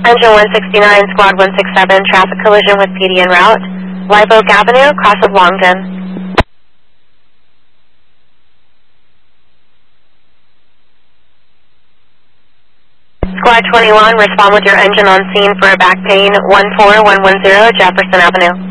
Engine 169, Squad 167, traffic collision with PD en route. Live Oak Avenue, cross of Longden. Squad 21, respond with your engine on scene for a back pain 14110 Jefferson Avenue.